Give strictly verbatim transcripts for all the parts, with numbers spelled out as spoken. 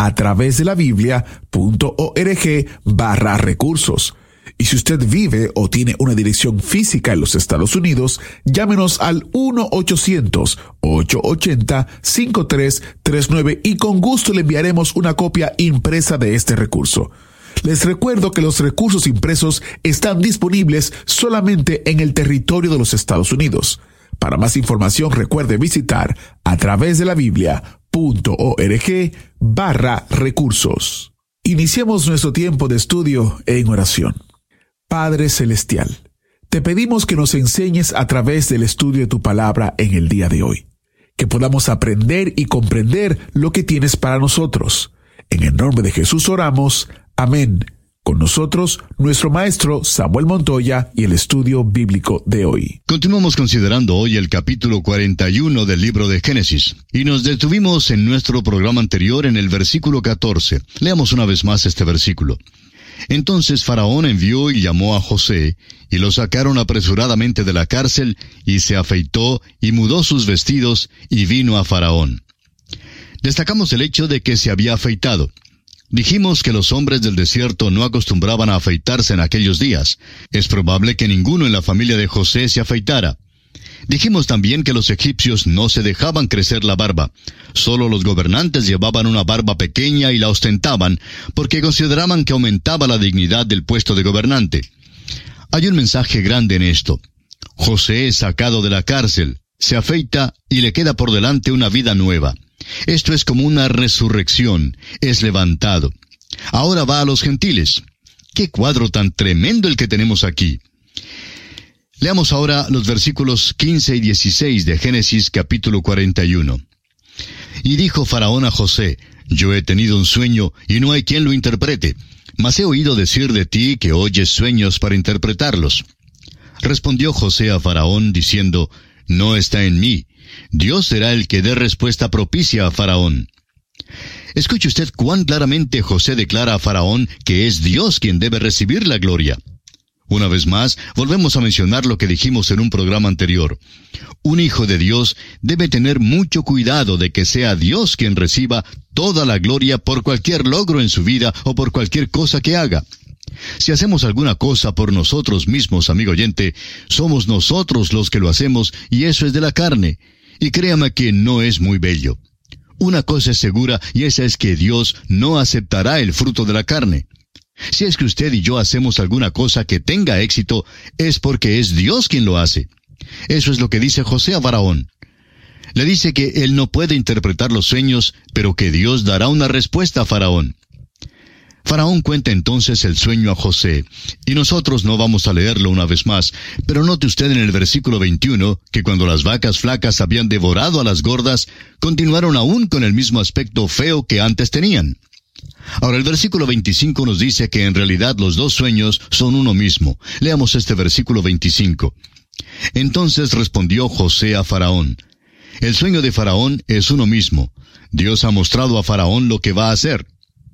a través de la Biblia.org barra recursos. Y si usted vive o tiene una dirección física en los Estados Unidos, llámenos al uno ochocientos, ochocientos ochenta, cincuenta y tres treinta y nueve y con gusto le enviaremos una copia impresa de este recurso. Les recuerdo que los recursos impresos están disponibles solamente en el territorio de los Estados Unidos. Para más información, recuerde visitar a través de la Biblia.org barra recursos. Iniciemos nuestro tiempo de estudio en oración. Padre Celestial, te pedimos que nos enseñes a través del estudio de tu palabra en el día de hoy, que podamos aprender y comprender lo que tienes para nosotros. En el nombre de Jesús oramos. Amén. Con nosotros, nuestro maestro Samuel Montoya y el estudio bíblico de hoy. Continuamos considerando hoy el capítulo cuarenta y uno del libro de Génesis, y nos detuvimos en nuestro programa anterior en el versículo catorce. Leamos una vez más este versículo. Entonces Faraón envió y llamó a José, y lo sacaron apresuradamente de la cárcel, y se afeitó, y mudó sus vestidos, y vino a Faraón. Destacamos el hecho de que se había afeitado. Dijimos que los hombres del desierto no acostumbraban a afeitarse en aquellos días. Es probable que ninguno en la familia de José se afeitara. Dijimos también que los egipcios no se dejaban crecer la barba. Solo los gobernantes llevaban una barba pequeña y la ostentaban, porque consideraban que aumentaba la dignidad del puesto de gobernante. Hay un mensaje grande en esto. José es sacado de la cárcel, se afeita y le queda por delante una vida nueva. Esto es como una resurrección, es levantado. Ahora va a los gentiles. ¡Qué cuadro tan tremendo el que tenemos aquí! Leamos ahora los versículos quince y dieciséis de Génesis capítulo cuarenta y uno. Y dijo Faraón a José, yo he tenido un sueño y no hay quien lo interprete, mas he oído decir de ti que oyes sueños para interpretarlos. Respondió José a Faraón diciendo, no está en mí. Dios será el que dé respuesta propicia a Faraón. Escuche usted cuán claramente José declara a Faraón que es Dios quien debe recibir la gloria. Una vez más, volvemos a mencionar lo que dijimos en un programa anterior. Un hijo de Dios debe tener mucho cuidado de que sea Dios quien reciba toda la gloria por cualquier logro en su vida o por cualquier cosa que haga. Si hacemos alguna cosa por nosotros mismos, amigo oyente, somos nosotros los que lo hacemos y eso es de la carne. Y créame que no es muy bello. Una cosa es segura y esa es que Dios no aceptará el fruto de la carne. Si es que usted y yo hacemos alguna cosa que tenga éxito, es porque es Dios quien lo hace. Eso es lo que dice José a Faraón. Le dice que él no puede interpretar los sueños, pero que Dios dará una respuesta a Faraón. Faraón cuenta entonces el sueño a José, y nosotros no vamos a leerlo una vez más, pero note usted en el versículo veintiuno, que cuando las vacas flacas habían devorado a las gordas, continuaron aún con el mismo aspecto feo que antes tenían. Ahora el versículo veinticinco nos dice que en realidad los dos sueños son uno mismo. Leamos este versículo veinticinco. Entonces respondió José a Faraón, el sueño de Faraón es uno mismo. Dios ha mostrado a Faraón lo que va a hacer.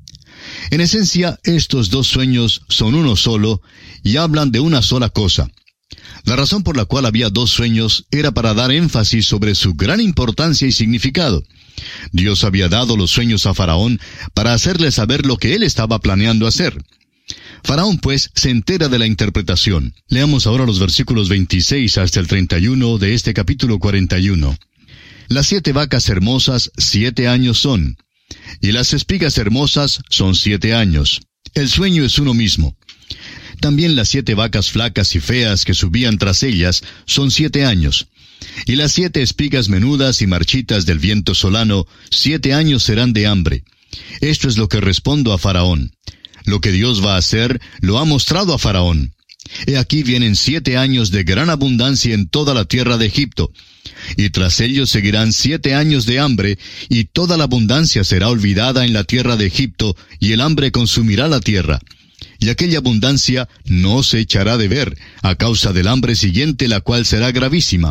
En esencia, estos dos sueños son uno solo y hablan de una sola cosa. La razón por la cual había dos sueños era para dar énfasis sobre su gran importancia y significado. Dios había dado los sueños a Faraón para hacerle saber lo que él estaba planeando hacer. Faraón, pues, se entera de la interpretación. Leamos ahora los versículos veintiséis hasta el treinta y uno de este capítulo cuarenta y uno. Las siete vacas hermosas siete años son, y las espigas hermosas son siete años. El sueño es uno mismo. También las siete vacas flacas y feas que subían tras ellas son siete años. Y las siete espigas menudas y marchitas del viento solano, siete años serán de hambre. Esto es lo que respondo a Faraón. Lo que Dios va a hacer, lo ha mostrado a Faraón. He aquí vienen siete años de gran abundancia en toda la tierra de Egipto. Y tras ellos seguirán siete años de hambre, y toda la abundancia será olvidada en la tierra de Egipto, y el hambre consumirá la tierra. Y aquella abundancia no se echará de ver, a causa del hambre siguiente, la cual será gravísima.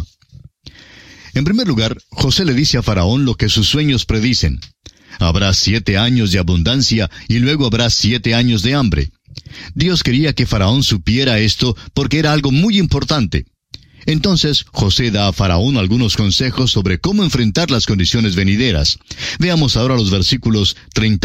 En primer lugar, José le dice a Faraón lo que sus sueños predicen. Habrá siete años de abundancia, y luego habrá siete años de hambre. Dios quería que Faraón supiera esto porque era algo muy importante. Entonces, José da a Faraón algunos consejos sobre cómo enfrentar las condiciones venideras. Veamos ahora los versículos treinta